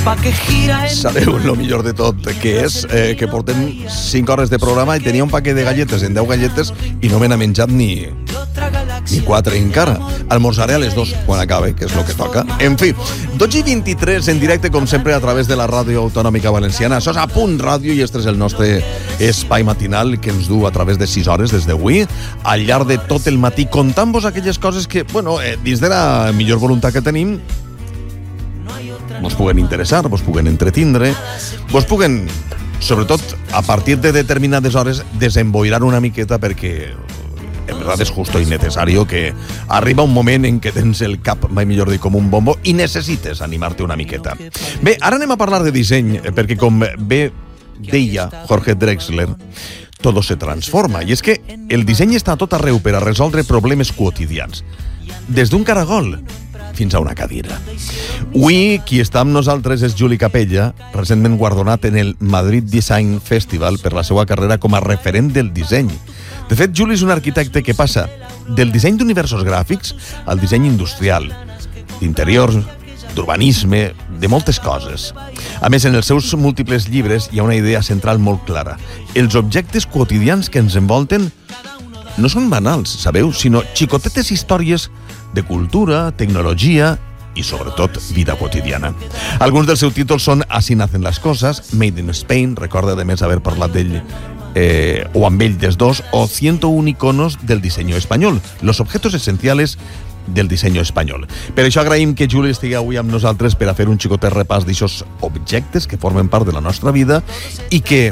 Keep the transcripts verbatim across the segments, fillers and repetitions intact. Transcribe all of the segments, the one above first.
Sabeu el millor de tot, que és eh, que portem cinc hores de programa i tenia un paquet de galletes en deu galletes i no me n'ha menjat ni, ni quatre encara. Almorzaré a les dos quan acabe, que és el que toca. En fi, dotze i vint-i-tres en directe, com sempre, a través de la Ràdio Autonòmica Valenciana. Això és A Punt Ràdio i este és el nostre espai matinal que ens du a través de sis hores des d'avui, al llarg de tot el matí, contant-vos aquelles coses que, bueno, eh, dins de la millor voluntat que tenim, vos puguen interessar, vos puguen entretindre, vos puguen, sobretot, a partir de determinades hores, desemboirar una miqueta, perquè en veritat és justo i necessari que arriba un moment en què tens el cap, mai millor dir, com un bombo i necessites animar-te una miqueta. Bé, ara anem a parlar de disseny, perquè com bé deia Jorge Drexler, todo se transforma, i és que el disseny està a tot arreu per a resoldre problemes quotidians, des d'un caragol fins a una cadira. Avui, qui està amb nosaltres és Juli Capella, recentment guardonat en el Madrid Design Festival per la seva carrera com a referent del disseny. De fet, Juli és un arquitecte que passa del disseny d'universos gràfics al disseny industrial, d'interiors, d'urbanisme, de moltes coses. A més, en els seus múltiples llibres hi ha una idea central molt clara. Els objectes quotidians que ens envolten no són banals, sabeu, sinó xicotetes històries de cultura, tecnologia i, sobretot, vida quotidiana. Alguns dels seus títols són Así nacen las cosas, Made in Spain, recorda de més haver parlat d'ell eh, o amb ell des dos, o ciento un iconos del diseño español, los objetos esenciales del diseño espanyol. Per això agraïm que Juli estigui avui amb nosaltres per a fer un xicotet repàs d'aixòs objectes que formen part de la nostra vida i que,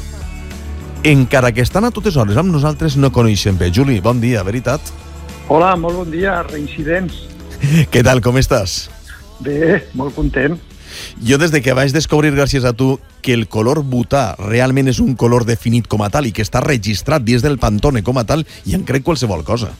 encara que estan a totes hores amb nosaltres, no coneixem bé. Juli, bon dia, veritat? Hola, molt bon dia, reincidents. Què tal, com estàs? Bé, molt content. Jo des de que vaig descobrir, gràcies a tu, que el color butà realment és un color definit com a tal i que està registrat dins del Pantone com a tal, i en crec qualsevol cosa.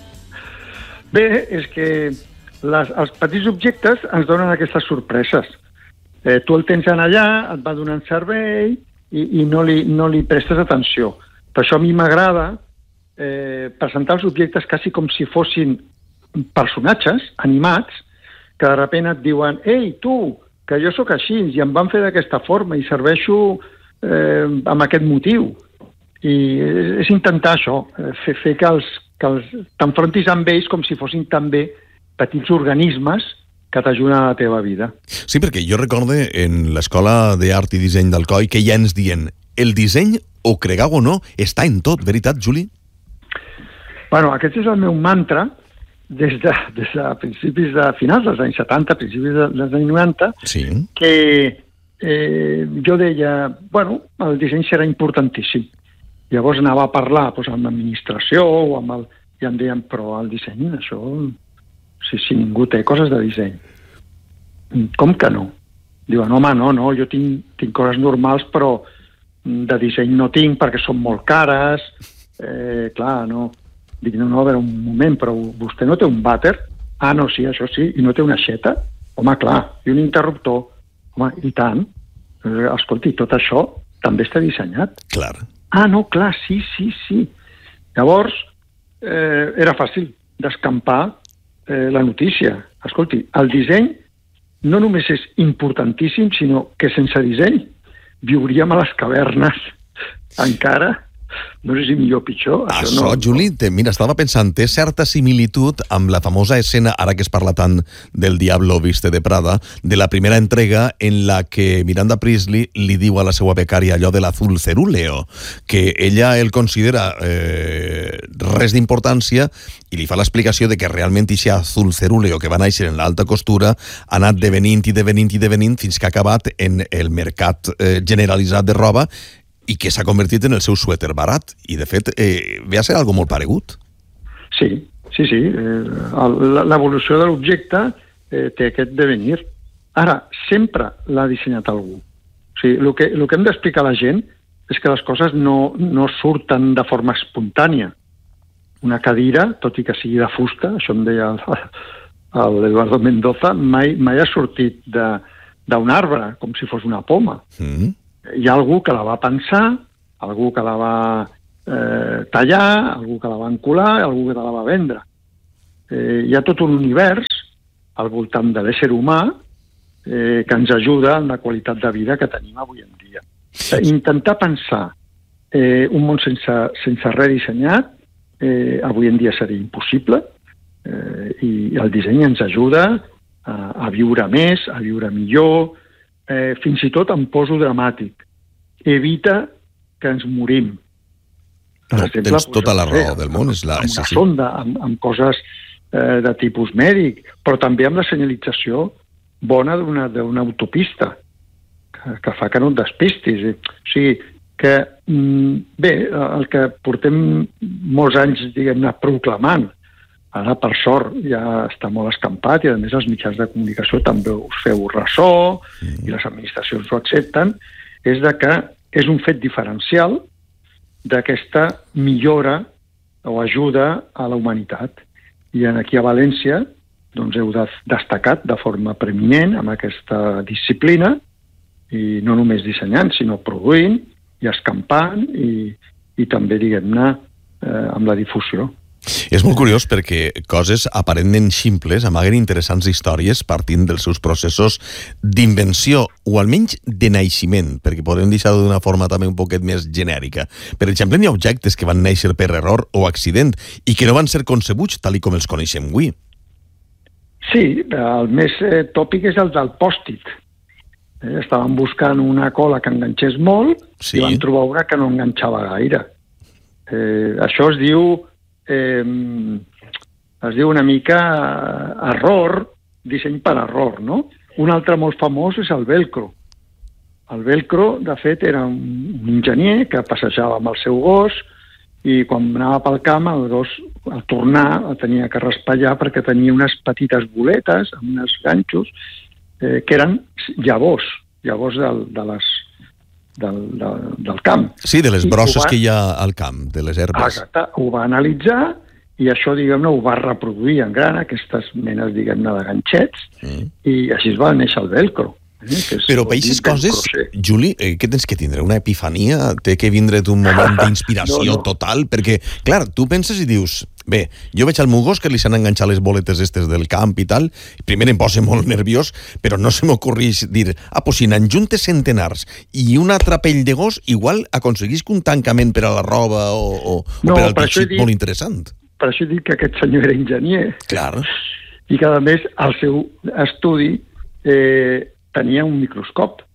Bé, és que les, els petits objectes ens donen aquestes sorpreses. Eh, tu el tens allà, et va donant servei i, i no, li, no li prestes atenció. Per això a mi m'agrada eh, presentar els objectes quasi com si fossin personatges animats que de sobte et diuen «Ei, tu, que jo sóc així i em van fer d'aquesta forma i serveixo eh, amb aquest motiu». I és intentar això, fer, fer que els que t'enfrontis amb ells com si fossin també petits organismes que t'ajuden a la teva vida. Sí, perquè jo recorde en l'Escola d'Art i Disseny d'Alcoi que ja ens dient el disseny, o cregueu o no, està en tot, veritat, Juli? Bueno, aquest és el meu mantra des de, des de principis de finals dels anys setanta, principis dels anys noranta, sí. Que eh, jo deia, bueno, el disseny serà importantíssim. Llavors anava a parlar doncs, amb l'administració o amb el... i em deien, però el disseny, això... Si, si ningú té coses de disseny. Com que no? Diuen, home, no, no, jo tinc, tinc coses normals, però de disseny no tinc perquè són molt cares. Eh, clar, no... Dic, no, no, a veure, un moment, però vostè no té un vàter? Ah, no, sí, això sí. I no té una aixeta? Home, clar. I un interruptor? Home, i tant. Escolti, tot això també està dissenyat. Clar. Ah, no, clar, sí, sí, sí. Llavors, eh, era fàcil d'escampar eh, la notícia. Escolti, el disseny no només és importantíssim, sinó que sense disseny viuríem a les cavernes encara. No sé si millor o pitjor. Això, això no, Juli, te, mira, estava pensant, té certa similitud amb la famosa escena, ara que es parla tant del Diablo viste de Prada, de la primera entrega en la que Miranda Priestly li diu a la seva becària allò de l'azul cerúleo, que ella el considera eh, res d'importància i li fa l'explicació de que realment aquest azul cerúleo que va néixer en l'alta costura ha anat devenint i devenint i devenint fins que ha acabat en el mercat eh, generalitzat de roba i que s'ha convertit en el seu suèter barat. I, de fet, eh, ve a ser algo molt paregut. Sí, sí, sí. Eh, l'evolució de l'objecte eh, té aquest devenir. Ara, sempre l'ha dissenyat algú. O sigui, el que, el que hem d'explicar a la gent és que les coses no, no surten de forma espontània. Una cadira, tot i que sigui de fusta, això em deia l'Eduardo Mendoza, mai, mai ha sortit d'un arbre, com si fos una poma. Mm. Hi ha algú que la va pensar, algú que la va eh, tallar, algú que la va encolar, algú que la va vendre. Eh, hi ha tot un univers al voltant de l'ésser humà eh, que ens ajuda en la qualitat de vida que tenim avui en dia. Intentar pensar eh, un món sense, sense res dissenyat eh, avui en dia seria impossible, eh, i el disseny ens ajuda a, a viure més, a viure millor, eh, fins i tot em poso dramàtic. Evita que ens morim. Per no, exemple, tens tota la raó del món. És la, amb sí, una sí. sonda, amb, amb coses eh, de tipus mèdic, però també amb la senyalització bona d'una d'una autopista, que, que fa que no et despistis. O sigui, que, mm, bé, el que portem molts anys, diguem-ne, proclamant, ara, per sort, ja està molt escampat, i a més els mitjans de comunicació també us feu ressò, mm. i les administracions ho accepten, és de que és un fet diferencial d'aquesta millora o ajuda a la humanitat. I aquí a València doncs, heu destacat de forma preeminent amb aquesta disciplina, i no només dissenyant, sinó produint i escampant i, i també, diguem-ne, eh, amb la difusió. És molt curiós perquè coses aparentment simples amaguen interessants històries partint dels seus processos d'invenció, o almenys de naixement, perquè podem deixar d'una forma també un poquet més genèrica. Per exemple, hi ha objectes que van néixer per error o accident i que no van ser concebuts tal com els coneixem avui. Sí, el més eh, tòpic és el del pòst-it. Eh, estaven buscant una cola que enganxés molt, sí, i van trobar una que no enganxava gaire. Eh, això es diu Eh, es diu una mica error, disseny per error, no? Un altre molt famós és el velcro. El velcro, de fet, era un, un enginyer que passejava amb el seu gos i quan anava pel camp el gos, al tornar, el tenia que raspallar perquè tenia unes petites boletes amb uns ganxos eh, que eren llavors, llavors del, de les Del, del, del camp. Sí, de les brosses va, que hi ha al camp, de les herbes. Exacte, ho va analitzar i això, diguem-ne, ho va reproduir en gran, aquestes menes, diguem-ne, de ganxets, mm. i així es va néixer el velcro. Eh, que Però per aquestes coses, Juli, eh, què tens que tindre? Una epifania? Té que vindre't un moment d'inspiració no, no. total? Perquè, clar, tu penses i dius, bé, jo veig al meu gos que li s'han enganxat les boletes estes del camp i tal, primer em posa molt nerviós, però no se m'ocorreix dir, ah, pues si n'enjuntes centenars i un altre pell de gos, igual aconseguisc un tancament per a la roba o, o, no, o per al teixit dit, molt interessant. Per això he dit que aquest senyor era enginyer. Clar. I que, a més, al seu estudi eh, tenia un microscop.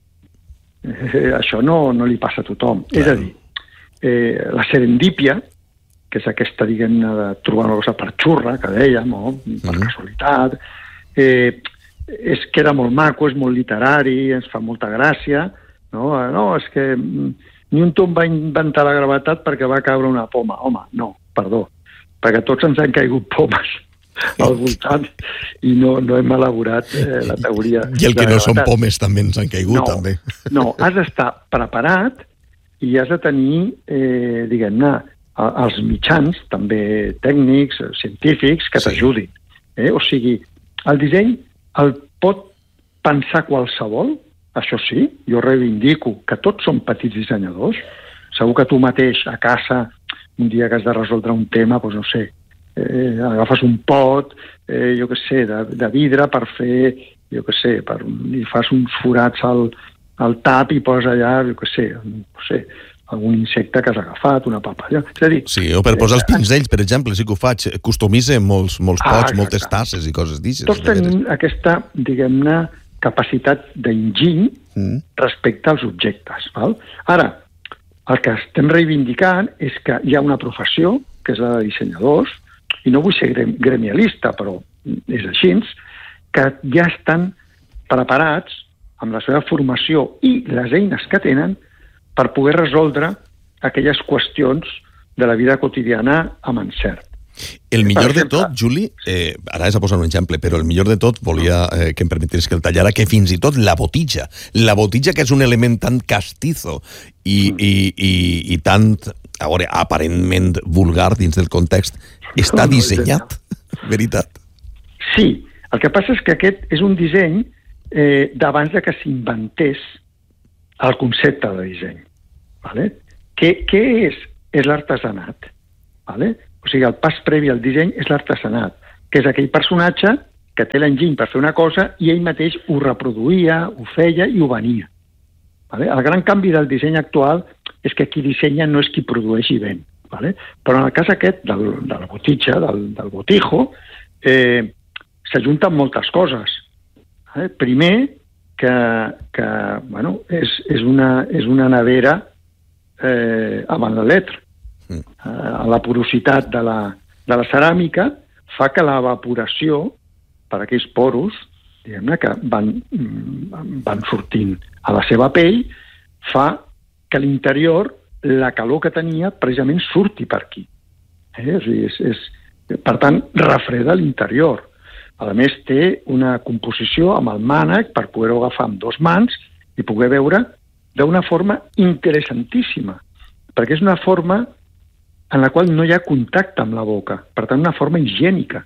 Eh, això no, no li passa a tothom. Clar. És a dir, eh, la serendípia, que és aquesta, diguem-ne, de trobar una cosa per xurra, que dèiem, no? Per mm. casualitat, eh, és que era molt maco, és molt literari, ens fa molta gràcia, no? No, és que Newton va inventar la gravetat perquè va caure una poma. Home, no, perdó, perquè tots ens han caigut pomes al voltant i no, no hem elaborat eh, la teoria. I el que no són pomes també ens han caigut, no, també. No, has d'estar preparat i has de tenir, eh, diguem-ne, els mitjans, també tècnics, científics, que sí. t'ajudin. Eh? O sigui, el disseny el pot pensar qualsevol, això sí, jo reivindico que tots som petits dissenyadors. Segur que tu mateix, a casa, un dia que has de resoldre un tema, doncs no sé, eh, agafes un pot, eh, jo què sé, de, de vidre per fer, jo què sé, per, i fas uns forats al, al tap i poses allà, jo què sé, no sé, algun insecte que has agafat, una papalla. És a dir, sí, o per posar els pinzells, per exemple, sí que ho faig, customitze molts, molts pots, ah, moltes tasses i coses d'aixes. Tots tenim aquesta, diguem-ne, capacitat d'enginy mm. respecte als objectes. Val? Ara, el que estem reivindicant és que hi ha una professió, que és la de dissenyadors, i no vull ser gremialista, però és així, que ja estan preparats amb la seva formació i les eines que tenen per poder resoldre aquelles qüestions de la vida quotidiana amb encert. El millor de tot, Juli, eh, ara és a posar un exemple, però el millor de tot, volia eh, que em permetés que el tallara, que fins i tot la botija, la botija que és un element tan castizo i, mm. i, i, i tan, a veure, aparentment vulgar dins del context, està no, no, dissenyat, no. Veritat? Sí, el que passa és que aquest és un disseny eh, d'abans de que s'inventés el concepte de disseny. Vale? Què, què és? És l'artesanat. Vale? O sigui, el pas previ al disseny és l'artesanat, que és aquell personatge que té l'enginy per fer una cosa i ell mateix ho reproduïa, ho feia i ho venia. Vale? El gran canvi del disseny actual és que qui dissenya no és qui produeix i ven. Vale? Però en el cas aquest del, de la botitxa, del, del botijo, eh, s'ajunten moltes coses. Vale? Primer, que, que bueno, és, és, una, és una nevera eh, avant la lettre. Mm. Eh, la porositat de la, de la ceràmica fa que l'evaporació per aquells poros, diguem-ne, que van, van sortint a la seva pell, fa que l'interior, la calor que tenia, precisament surti per aquí. Eh? O sigui, és, és, per tant, refreda l'interior. A més, té una composició amb el mànec per poder-ho agafar amb dos mans i poder veure d'una forma interessantíssima, perquè és una forma en la qual no hi ha contacte amb la boca, per tant, una forma higiènica.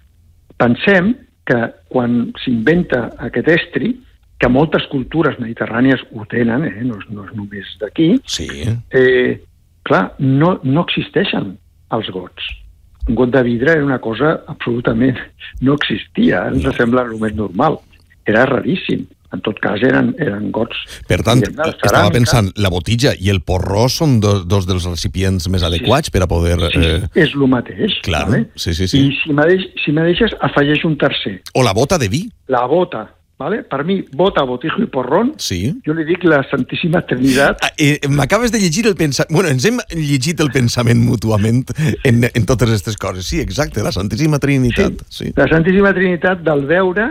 Pensem que quan s'inventa aquest estri, que moltes cultures mediterrànies ho tenen, eh? no, és, no és només d'aquí, sí. eh, clar, no, no existeixen els gots. Un got de vidre era una cosa absolutament... no existia, ens no. sembla el més normal. Era raríssim. En tot cas, eren, eren gots... Per tant, estava pensant, la botija i el porró són dos, dos dels recipients més adequats sí. per a poder... Sí, eh... és el mateix. Clar, vale? sí, sí, sí. I si me, deix, si me deixes, afegeix un tercer. O la bota de vi. La bota. Vale? Per mi, bota, botijo i porrón, sí. jo li dic la Santíssima Trinitat. Ah, eh, m'acabes de llegir el pensament... Bueno, ens hem llegit el pensament mútuament en, en totes aquestes coses. Sí, exacte, la Santíssima Trinitat. Sí. Sí. La Santíssima Trinitat del veure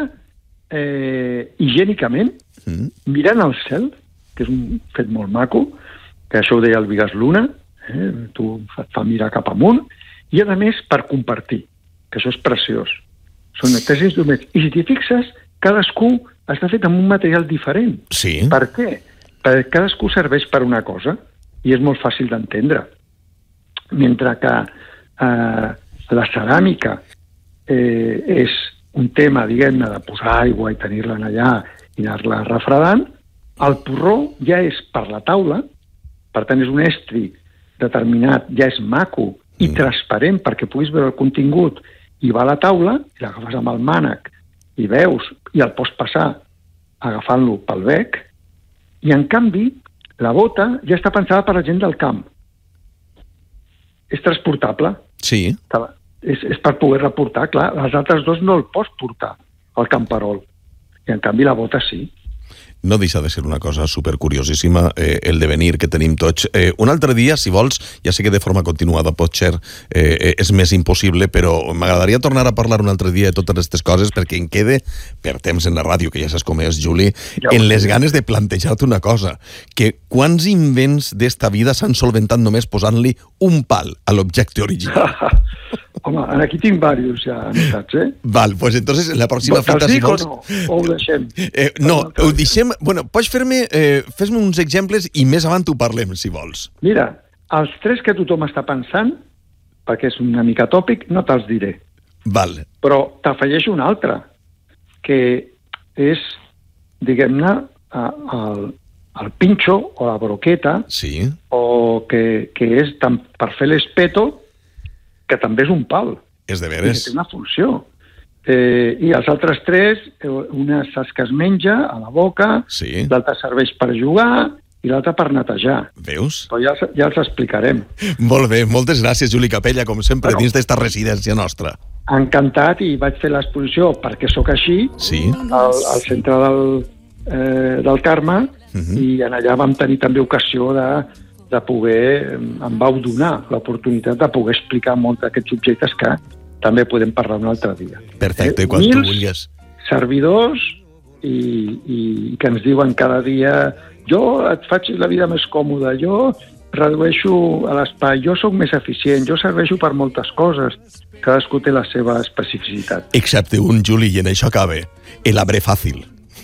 eh, higiènicament, mm. mirant al cel, que és un fet molt maco, que això ho deia el Vigas Luna, eh? Tu et fa mirar cap amunt, i a més per compartir, que això és preciós. Són tres instruments. I si t'hi fixes, cadascú està fet amb un material diferent. Sí. Per què? Perquè cadascú serveix per una cosa i és molt fàcil d'entendre. Mentre que eh, la ceràmica eh, és un tema, diguem-ne, de posar aigua i tenir-la allà i anar-la refredant, el porró ja és per la taula, per tant és un estri determinat, ja és maco i mm. transparent perquè puguis veure el contingut i va a la taula i l'agafes amb el mànec i veus, i el pots passar agafant-lo pel bec, i en canvi la bota ja està pensada per la gent del camp. És transportable. Sí. És, és per poder reportar, clar, les altres dos no el pots portar al camperol, i en canvi la bota sí. No deixa de ser una cosa supercuriosíssima eh, el devenir que tenim tots. Eh, un altre dia, si vols, ja sé que de forma continuada potser eh, és més impossible, però m'agradaria tornar a parlar un altre dia de totes aquestes coses perquè em quede, per temps en la ràdio, que ja saps com és, Juli, ja en les ganes de plantejar-te una cosa, que quants invents d'esta vida s'han solventat només posant-li un pal a l'objecte original? Home, aquí tinc diversos ja anotats, eh? Val, doncs entonces la pròxima fita, si vols... o no? O ho deixem? Eh, no, ho deixem... Bueno, pots fer-me... Eh, fes-me uns exemples i més avant ho parlem, si vols. Mira, els tres que tothom està pensant, perquè és una mica tòpic, no te'ls diré. Val. Però t'afegeixo un altre, que és, diguem-ne, el, el pinxo o la broqueta, sí. o que, que és tant per fer l'espeto, que també és un pal. És de veres. Té una funció. Eh, I els altres tres, una saps que es menja a la boca, sí. l'altre serveix per jugar i l'altre per netejar. Veus? Però ja, ja els explicarem. Molt bé, moltes gràcies, Juli Capella, com sempre, bueno, dins d'esta residència nostra. Encantat, i vaig fer l'exposició perquè sóc així, sí. al, al centre del, eh, del Carme, uh-huh. i en allà vam tenir també ocasió de de poder, em vau donar l'oportunitat de poder explicar molts d'aquests objectes que també podem parlar un altre dia. Perfecte, eh, quan tu vulguis. Servidors i, i que ens diuen cada dia jo et faig la vida més còmoda, jo redueixo l'espai, jo sóc més eficient, jo serveixo per moltes coses. Cadascú té la seva especificitat. Excepte un, Juli, i en això acaba. El abre fàcil.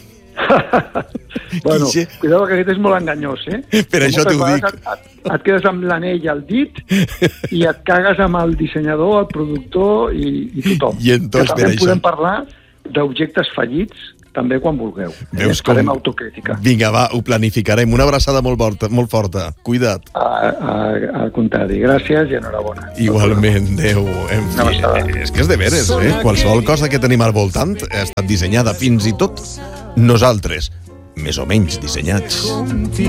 Bueno, cuidado que aquest és molt enganyós, eh? Per això t'ho dic. Et, et, et quedes amb l'anell al dit i et cagues amb el dissenyador, el productor i, i tothom. I entonces, que també podem parlar d'objectes fallits també quan vulgueu. Veus eh? Farem com... autocrítica. Vinga, va, ho planificarem. Una abraçada molt forta. Molt forta. Cuida't. A, a, al contrari, gràcies i enhorabona. Igualment, Déu. En fi, és que és de veres, eh? Qualsevol cosa que tenim al voltant ha estat dissenyada, fins i tot nosaltres, més o menys dissenyats.